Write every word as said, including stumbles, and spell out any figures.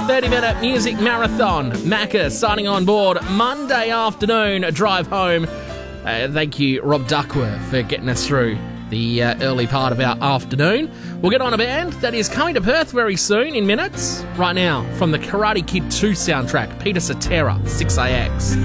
thirty-minute music marathon. Macca signing on board Monday afternoon drive home. Uh, thank you, Rob Duckworth, for getting us through the uh, early part of our afternoon. We'll get on a band that is coming to Perth very soon in minutes. Right now, from the Karate Kid two soundtrack, Peter Cetera, six A X.